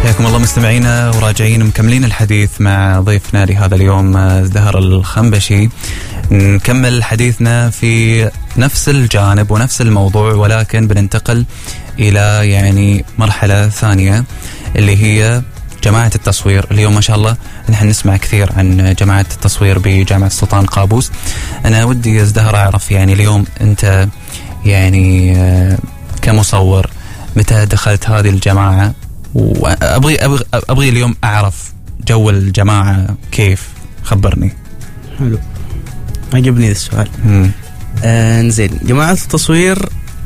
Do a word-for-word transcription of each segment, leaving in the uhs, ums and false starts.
حياكم الله مستمعينا وراجعين مكملين الحديث مع ضيفنا لهذا اليوم ازدهر الخنبشي. نكمل حديثنا في نفس الجانب ونفس الموضوع، ولكن بننتقل إلى يعني مرحلة ثانية اللي هي جماعة التصوير. اليوم ما شاء الله نحن نسمع كثير عن جماعة التصوير بجامعة السلطان قابوس. أنا ودي ازدهر أعرف يعني اليوم أنت يعني كمصور متى دخلت هذه الجماعة، وأبغي أبغي, أبغي اليوم أعرف جو الجماعة كيف، خبرني. حلو، عجبني السؤال. آه نزين جماعة التصوير،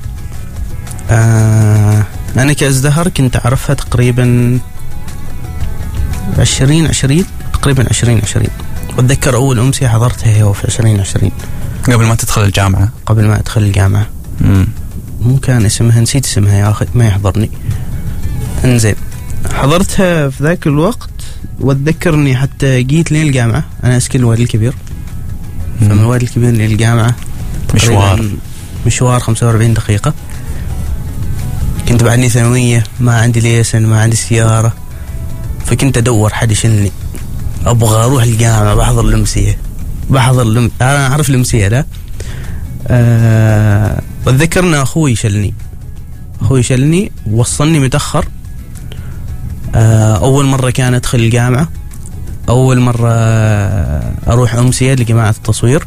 آه أنا كأزدهر كنت أعرفها تقريبا عشرين عشرين تقريبا عشرين عشرين، وأتذكر أول أمسية حضرتها هي في عشرين عشرين قبل ما تدخل الجامعة. قبل ما أدخل الجامعة. مم. مو كان اسمها، نسيت اسمها يا أخي، ما يحضرني. انزين حضرتها في ذاك الوقت، واتذكر اني حتى جيت لين الجامعه. انا اسكن الوادي الكبير، فمن الوادي الكبير للجامعه مشوار مشوار خمسة وأربعين دقيقه. كنت بعدني ثانويه، ما عندي ليسن، ما عندي سياره، فكنت ادور حد يشيلني. ابغى اروح الجامعه، بحضر الامسيه بحضر الم... انا اعرف الامسيه لا. أه... واتذكر ان اخوي شلني اخوي شلني ووصلني متاخر. أول مرة كان أدخل الجامعة، أول مرة أروح أمسية لجماعة التصوير.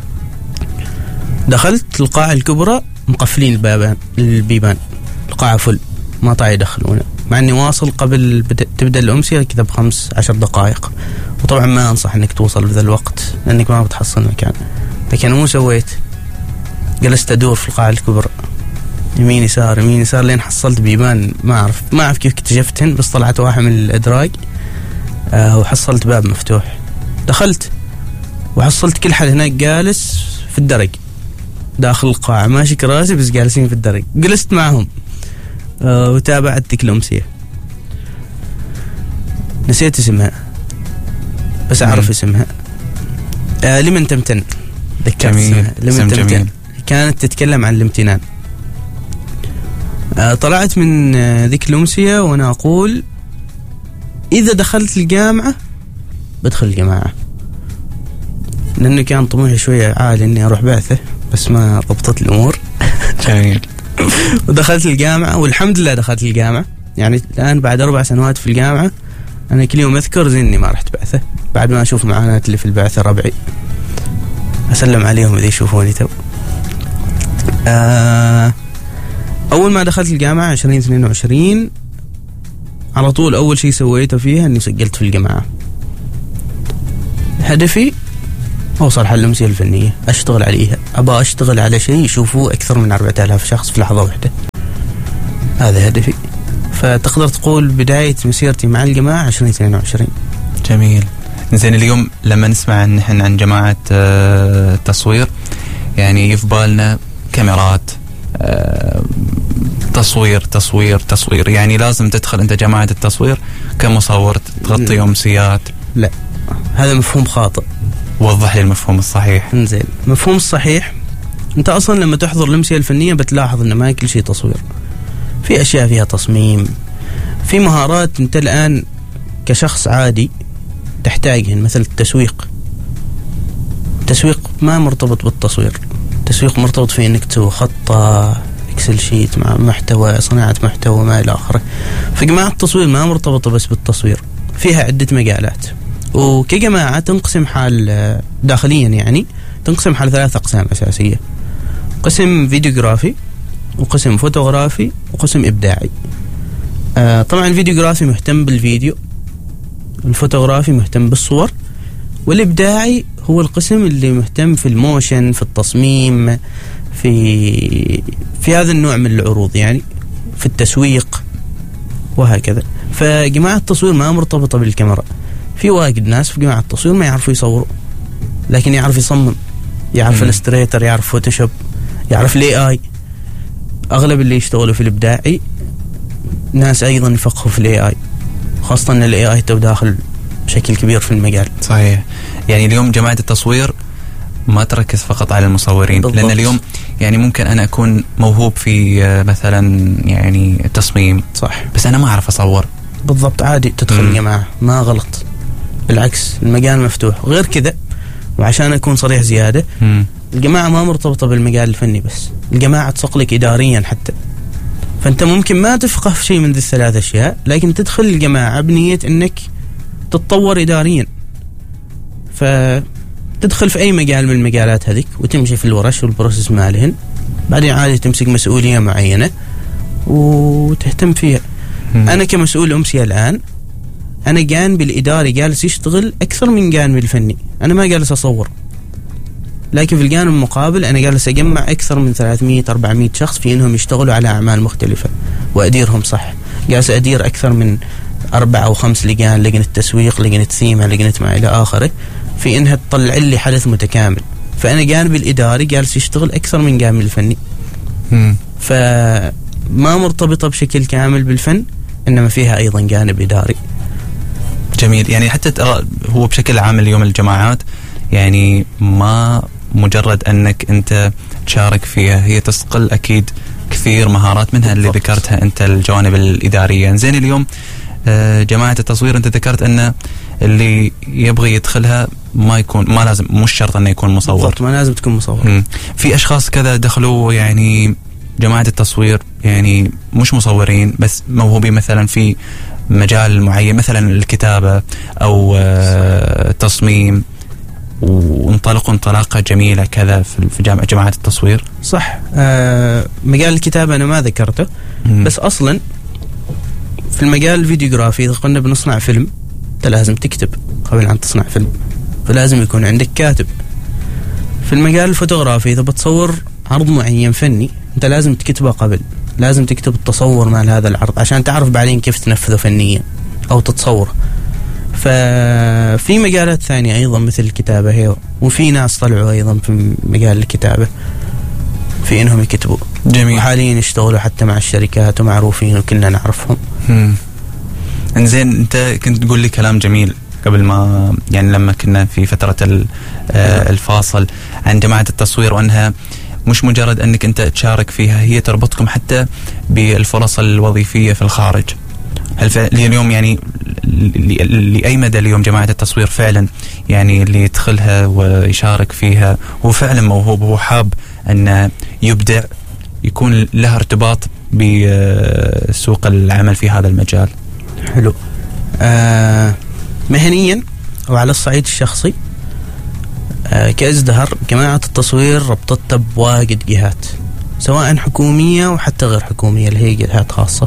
دخلت القاعة الكبرى، مقفلين البابان البيبان، القاعة فل، ما طاع يدخلونا، مع أني واصل قبل تبدأ الأمسية كذا بخمس عشر دقائق. وطبعا ما أنصح أنك توصل بذا الوقت لأنك ما بتحصل مكان. لكن مو سويت، جلست أدور في القاعة الكبرى يمين يسار يمين يسار لين حصلت بيبان، ما أعرف ما أعرف كيف اكتشفتهن، بس طلعت واحد من الأدراج آه وحصلت باب مفتوح. دخلت وحصلت كل حد هناك جالس في الدرج داخل القاعة، ماشي كراسي بس جالسين في الدرج. جلست معهم آه وتابعت تلك الأمسية. نسيت اسمها بس أعرف اسمها. آه لمن تمتن، ذكرت اسمها لمن تمتن. كانت تتكلم عن الامتنان. آه طلعت من آه ذيك الأمسية وأنا أقول إذا دخلت الجامعة بدخل الجماعة، لأنه كان طموحي شوية عالي إني أروح بعثة، بس ما ضبطت الأمور. جميل. ودخلت الجامعة والحمد لله دخلت الجامعة. يعني الآن بعد أربع سنوات في الجامعة أنا كل يوم أذكر زيني ما رحت بعثة، بعد ما أشوف معاناة اللي في البعثة ربعي، أسلم عليهم إذا يشوفوني تو. آه أول ما دخلت الجامعة عشرين اثنين وعشرين على طول أول شيء سويته فيها أني سجلت في الجامعة. هدفي أوصل حل الأمسية الفنية، أشتغل عليها، أبغى أشتغل على شيء يشوفوه أكثر من أربعة آلاف شخص في لحظة واحدة. هذا هدفي. فتقدر تقول بداية مسيرتي مع الجماعة عشرين اثنين وعشرين. جميل. زين اليوم لما نسمع نحن عن جماعة التصوير يعني يفضلنا كاميرات، أه تصوير تصوير تصوير، يعني لازم تدخل أنت جماعة التصوير كمصور تغطي أمسيات. لا، هذا مفهوم خاطئ. وضح لي المفهوم الصحيح. انزين، المفهوم الصحيح أنت أصلا لما تحضر الأمسية الفنية بتلاحظ أن ما كل شيء تصوير، في أشياء فيها تصميم، في مهارات أنت الآن كشخص عادي تحتاجهن، مثل التسويق. التسويق ما مرتبط بالتصوير، التسويق مرتبط في أنك تسوي خطة اكسل شيت مع محتوى، صناعة محتوى ما إلى آخره. فجماعة التصوير ما مرتبطة بس بالتصوير، فيها عدة مجالات. وكجماعة تنقسم حال داخليا، يعني تنقسم حال ثلاث أقسام أساسية: قسم فيديوغرافي، وقسم فوتوغرافي، وقسم إبداعي. آه طبعا الفيديوغرافي مهتم بالفيديو، الفوتوغرافي مهتم بالصور، والإبداعي هو القسم اللي مهتم في الموشن، في التصميم، في في هذا النوع من العروض، يعني في التسويق وهكذا. فجماعة التصوير ما مرتبطة بالكاميرا. في واجد ناس في جماعة التصوير ما يعرفوا يصوروا، لكن يعرف يصمم، يعرف الستريتر، يعرف فوتوشوب، يعرف الاي اي. اغلب اللي يشتغلوا في الابداعي ناس ايضا يفقهوا في الاي اي، خاصة ان الاي اي تو داخل بشكل كبير في المجال. صحيح. يعني اليوم جماعة التصوير ما تركز فقط على المصورين، بالضبط. لأن اليوم يعني ممكن أنا أكون موهوب في مثلا يعني التصميم، صح، بس أنا ما أعرف أصور. بالضبط، عادي تدخل الجماعة، ما غلط، بالعكس المجال مفتوح. غير كذا، وعشان أكون صريح زيادة، مم. الجماعة ما مرتبطة بالمجال الفني بس، الجماعة تسقلك إداريا حتى. فأنت ممكن ما تفقه في شيء من ذي الثلاث أشياء، لكن تدخل الجماعة بنية أنك تتطور إداريا، فتدخل في أي مجال من المجالات هذيك وتمشي في الورش والبروسيس مالهن، بعدين عادي تمسك مسؤولية معينة وتهتم فيها. م. أنا كمسؤول أمسية الآن، أنا جانبي الإداري جالس يشتغل أكثر من جانبي الفني. أنا ما جالس أصور، لكن في الجانب المقابل أنا جالس أجمع أكثر من ثلاثمية أربعمية شخص في إنهم يشتغلوا على أعمال مختلفة وأديرهم صح. جالس أدير أكثر من أربع أو خمس لجان، لجنة تسويق، لجنة ثيمة، لجنة ما إلى آخره، في إنها تطلع لي حدث متكامل. فأنا جانبي الإداري جالس يشتغل أكثر من جانبي الفني. م. فما مرتبطة بشكل كامل بالفن، إنما فيها أيضا جانب إداري. جميل. يعني حتى ترى هو بشكل عام اليوم الجماعات يعني ما مجرد أنك أنت تشارك فيها، هي تسقل أكيد كثير مهارات منها اللي ذكرتها أنت، الجوانب الإدارية. زين، اليوم جماعة التصوير أنت ذكرت أن اللي يبغي يدخلها ما يكون ما لازم مش شرط أنه يكون مصور. بالضبط، ما لازم تكون مصور. م. في أشخاص كذا دخلوا يعني جماعة التصوير يعني مش مصورين بس موهوبين مثلا في مجال معين، مثلا الكتابة أو التصميم، وانطلقوا انطلاقة جميلة كذا في جامعة جماعة التصوير. صح. آه مجال الكتابة أنا ما ذكرته، م. بس أصلا في المجال الفيديوغرافي إذا قلنا بنصنع فيلم أنت لازم تكتب قبل أن تصنع فيلم، فلازم يكون عندك كاتب. في المجال الفوتوغرافي إذا بتصور عرض معين فني أنت لازم تكتبه قبل، لازم تكتب التصور مع هذا العرض عشان تعرف بعدين كيف تنفذه فنيا أو تتصوره. ففي مجالات ثانية أيضا مثل الكتابة هي، وفي ناس طلعوا أيضا في مجال الكتابة في إنهم يكتبوا. جميل. وحاليا يشتغلوا حتى مع الشركات ومعروفين وكلنا نعرفهم. إنزين، أنت كنت تقول لي كلام جميل قبل ما يعني لما كنا في فترة الفاصل عن جماعة التصوير، وأنها مش مجرد أنك أنت تشارك فيها، هي تربطكم حتى بالفرص الوظيفية في الخارج. هل اليوم يعني لأي مدى اليوم جماعة التصوير فعلا يعني اللي يدخلها ويشارك فيها هو فعلا موهوب، هو حاب أن يبدع، يكون له ارتباط بسوق العمل في هذا المجال؟ حلو. آه مهنيا وعلى الصعيد الشخصي، آه كازدهر جماعة التصوير ربطتها بواجد جهات، سواء حكومية وحتى غير حكومية اللي هي جهات خاصة.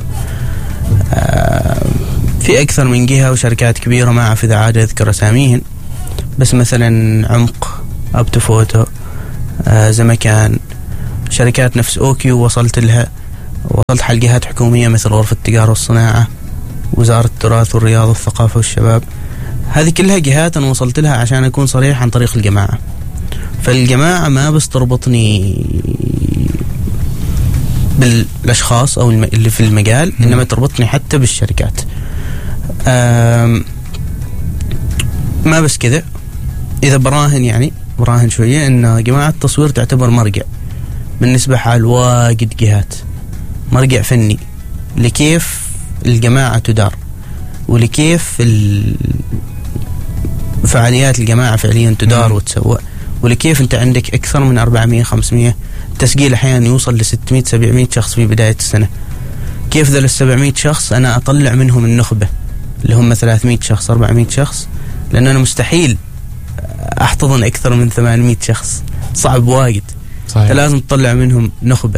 آه في أكثر من جهة وشركات كبيرة، ما أعرف إذا عاد أذكر أساميهن، بس مثلا عمق، أبتفوتو، آه زمكان، شركات نفس أوكيو وصلت لها، وصلت حل جهات حكومية مثل غرفة التجارة والصناعة، وزارة التراث والرياضة والثقافة والشباب. هذه كلها جهات أنا وصلت لها عشان أكون صريح عن طريق الجماعة. فالجماعة ما بس تربطني بالأشخاص أو اللي في المجال، إنما تربطني حتى بالشركات. ما بس كذا، إذا براهن يعني براهن شوية إن جماعة التصوير تعتبر مرجع بالنسبة حال واجد جهات، مرجع فني لكيف الجماعة تدار، ولكيف فعاليات الجماعة فعليا تدار وتسوى، ولكيف أنت عندك أكثر من أربعمية خمسمية تسجيل، أحيانا يوصل لستمية سبعمية شخص في بداية السنة. كيف ذا السبعمية شخص أنا أطلع منهم النخبة اللي هم ثلاثمية شخص أربعمية شخص، لأن أنا مستحيل أحتضن أكثر من ثمانمية شخص، صعب واجد. صحيح. لازم تطلع منهم نخبة.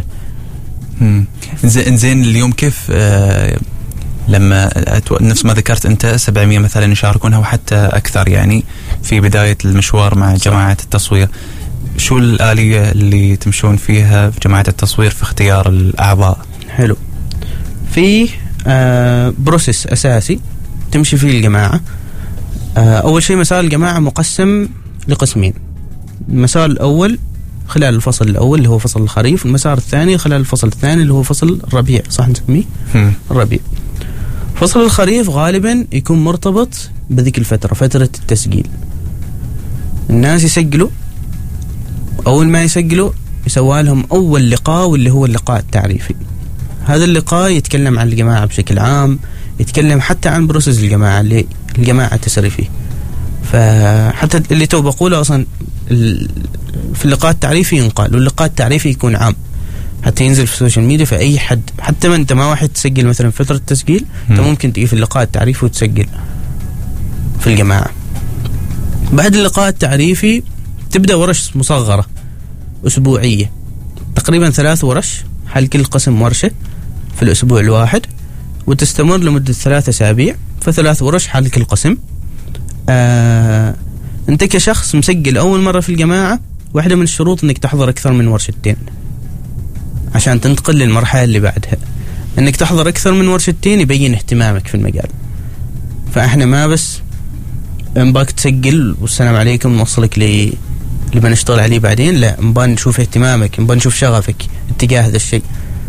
زين اليوم كيف آه لما نفس ما ذكرت أنت سبعمية مثلا يشاركونها وحتى أكثر يعني في بداية المشوار مع جماعة التصوير، شو الآلية اللي تمشون فيها في جماعة التصوير في اختيار الأعضاء؟ حلو. في آه بروسيس أساسي تمشي فيه الجماعة. آه أول شيء مسار الجماعة مقسم لقسمين. المسار الأول خلال الفصل الأول اللي هو فصل الخريف، المسار الثاني خلال الفصل الثاني اللي هو فصل الربيع، صح نسميه الربيع. فصل الخريف غالبا يكون مرتبط بذيك الفترة، فترة التسجيل. الناس يسجلوا، أول ما يسجلوا يسوى لهم أول لقاء واللي هو اللقاء التعريفي. هذا اللقاء يتكلم عن الجماعة بشكل عام، يتكلم حتى عن بروسس الجماعة اللي الجماعة تسري فيه. فحتى اللي تو بقوله أصلا في اللقاء التعريفي ينقال، واللقاء التعريفي يكون عام حتى ينزل في السوشيال ميديا، فأي حد حتى ما أنت ما واحد تسجل مثلا فترة التسجيل أنت ممكن تيجي في اللقاء التعريفي وتسجل في الجماعة. بعد اللقاء التعريفي تبدأ ورش مصغرة أسبوعية، تقريبا ثلاث ورش حل كل قسم ورشة في الأسبوع الواحد، وتستمر لمدة ثلاثة أسابيع، فثلاث ورش حل كل قسم. آه أنت كشخص مسجل أول مرة في الجماعة، واحدة من الشروط أنك تحضر أكثر من ورشتين عشان تنتقل للمرحلة اللي بعدها. أنك تحضر أكثر من ورشتين يبين اهتمامك في المجال. فإحنا ما بس نباك تسجل والسلام عليكم نوصلك لي اللي بنشتغل عليه بعدين، لا، نبغى نشوف اهتمامك، نبغى نشوف شغفك اتجاه هذا الشيء.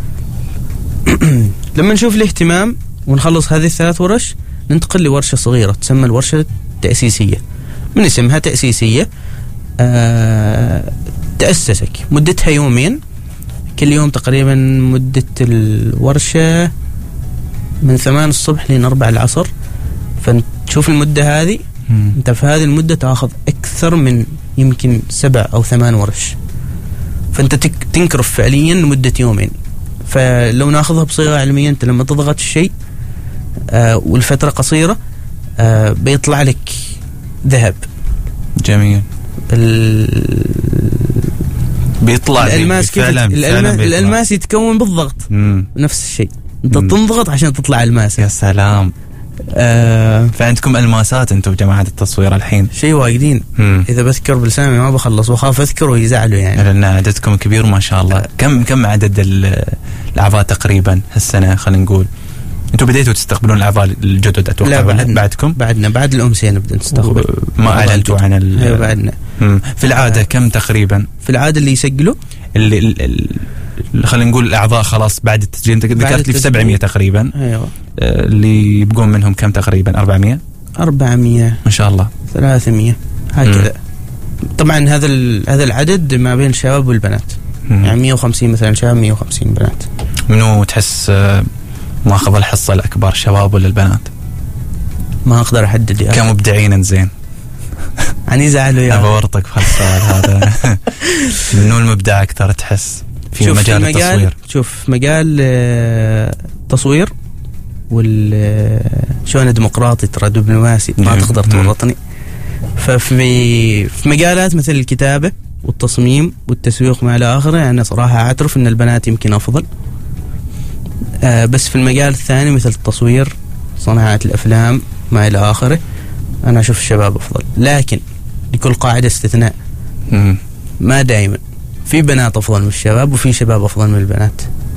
لما نشوف الاهتمام ونخلص هذه الثلاث ورش ننتقل لورشة صغيرة تسمى الورشة التأسيسية، من اسمها تأسيسية. آه تأسسك مدتها يومين، كل يوم تقريبا مدة الورشة من ثمان الصبح لين أربع العصر. فنشوف المدة هذه م. انت في هذه المدة تأخذ أكثر من يمكن سبع أو ثمان ورش، فأنت تنكرف فعليا لمدة يومين. فلو ناخذها بصيغة علمية، أنت لما تضغط الشيء آه والفترة قصيرة آه بيطلع لك ذهب. جميل. ال... بيطلع الألماس كيف فعلا الألماس, فعلا الألماس يتكون بالضغط مم. نفس الشيء، أنت مم. تنضغط عشان تطلع ألماس. يا سلام. آه فعندكم ألماسات أنتم جماعة التصوير الحين؟ شيء واجدين. مم. إذا بذكر بلساني ما بخلص، وخاف أذكر ويزعلوا يعني، لأن عددكم كبير ما شاء الله. آه. كم كم عدد الأعضاء تقريبا هالسنة؟ خلينا نقول أنتم بديتوا تستقبلون الأعضاء الجدد أتوقع. لا بعدنا. بعدكم بعدنا بعد الأمسية نبدأ نستقبل. ما أعلنتوا عن ال... أيوة بعدنا. مم. في العادة آه. كم تقريبا؟ في العادة اللي يسجلوا اللي, اللي خلينا نقول الأعضاء خلاص بعد التسجيل، أنت ذكرت لي في سبعمية تقريبا. أيوة. اللي يبقون منهم كم تقريبا؟ أربعمية أربعمية ما شاء الله، ثلاثمية هكذا. مم. طبعا هذا هذا العدد ما بين الشباب والبنات. مم. يعني مية وخمسين مثلا شباب، مية وخمسين بنات. منو تحس ماخذ الحصة الأكبر، شباب ولا البنات؟ ما أقدر أحدد يعني. كمبدعين زين يعني زعلوا يا بورطك في هالسؤال هذا. منو المبدع أكثر تحس في مجال التصوير؟ شوف مجال التصوير والشؤون الديمقراطي ترى دبلوماسي ما تقدر تورطني. ففي في مجالات مثل الكتابة والتصميم والتسويق ما إلى آخره، يعني صراحة أعترف أن البنات يمكن أفضل. آه بس في المجال الثاني مثل التصوير، صناعة الأفلام ما إلى آخره، أنا أشوف الشباب أفضل. لكن لكل قاعدة استثناء. ما دائما في بنات أفضل من الشباب وفي شباب أفضل من البنات.